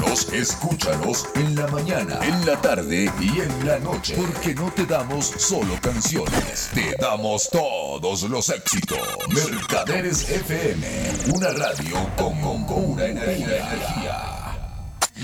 Escúchalos en la mañana, en la tarde y en la noche. Porque no te damos solo canciones, te damos todos los éxitos. Mercaderes FM, una radio con una energía.